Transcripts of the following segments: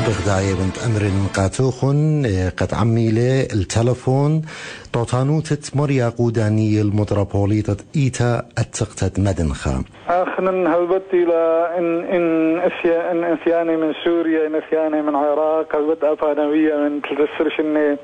بغداية بنت أمر قاتوخن قد عميلة التلفون طوطانوتة مريا قودانية المترابوليطة إيتا التقتد مدنخا آخنا هلبت إلى إن إثياني من سوريا إن إثياني من العراق هلبت أفانوية من تلتسرشني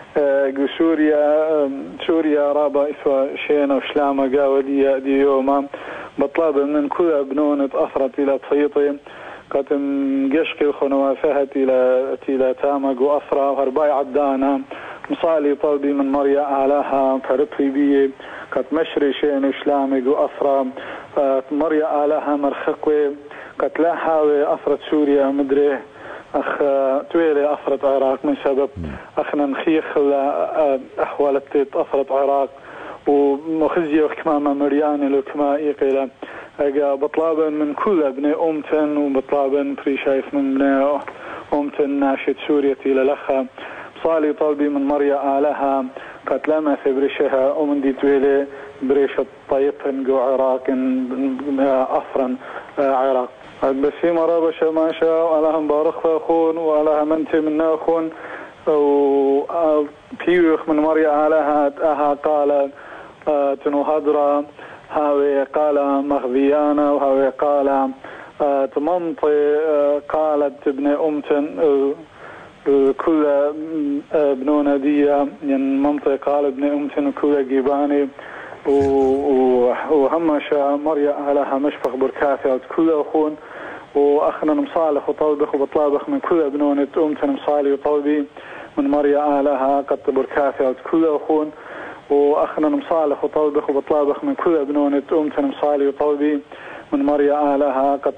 سوريا رابا إسوا شينا وشلامة قاودية دي يوما بطلب من كل أبنون أثرت إلى تصيطي قتم قشقي الخنوافهة إلى تامق وأثرى وهرباي عدانا مصالي طلبي من مريا آلاها فرطي بي قد مشري شين إسلامي وأثرى مريا آلاها مرخقوي قد لا حاوي أثرت سوريا مدري أخ تويلي أثرت عراق من سبب أخنا نخيخ أحوالت أثرت عراق ومخزي وكما مرياني لو كما إيقيلا أجا بطلابا من كل ابن أمتن وبطلابا بري شايف من ابن أمتن ناشد سوريا للخا صالي طلبي من مريا آلها قد لما بريشها ومن دي تويلي بريش الطيب جو عراق أثرا عراق بس في مرابشة ما شاء اللهم بارك أخون والله منتي منا أخون وبيوخ من مريا آلها أها قال تنهضرا هاوي قال مغذيانا وهاوي قال تمنطي قالت ابن أمتن كل ابنونا دي يعني منطي قال ابن أمتن كل جيباني وهمشا مريا لها مشفق بركافي كل أخون وأخنا مصالح وطلبخ وبطلابخ من كل ابنونة أمتن مصالي وطلبي من مريا لها قد بركافي كل أخون وأخنا مصالح وطلبخ وبطلابخ من كل ابنونة أمتن مصالي وطلبي من مريا آلها قد